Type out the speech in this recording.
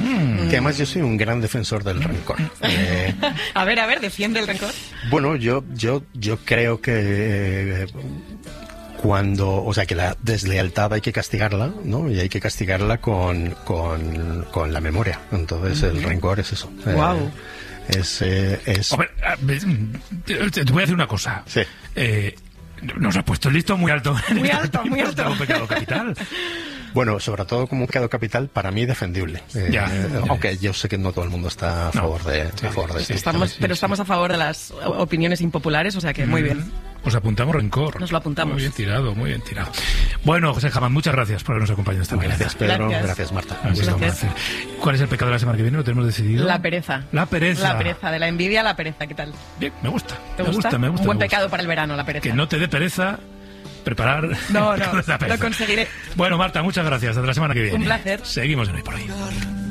Que además yo soy un gran defensor del rencor. A ver, defiende el rencor. Bueno, yo creo que o sea, que la deslealtad hay que castigarla, ¿no? Y hay que castigarla con la memoria. Entonces el rencor es eso. Wow. Hombre, te voy a decir una cosa. Sí. Nos ha puesto el listón muy alto. Muy alto. Un pecado capital. Bueno, sobre todo como un pecado capital, para mí defendible. Aunque yo sé que no todo el mundo está a favor de esto. Estamos a favor de las opiniones impopulares, o sea que muy bien. Os apuntamos rencor. Nos lo apuntamos. Muy bien tirado. Bueno, José Jamán, muchas gracias por habernos acompañado esta mañana. Gracias, Pedro. Gracias, Marta. ¿Cuál es el pecado de la semana que viene? ¿Lo tenemos decidido? La pereza. La pereza. La pereza, de la envidia a la pereza. ¿Qué tal? Bien, me gusta. ¿Te gusta? Me gusta. Un buen pecado para el verano, la pereza. Que no te dé pereza preparar. No, lo conseguiré. Bueno, Marta, muchas gracias. Hasta la semana que viene. Un placer. Seguimos en Hoy por Hoy.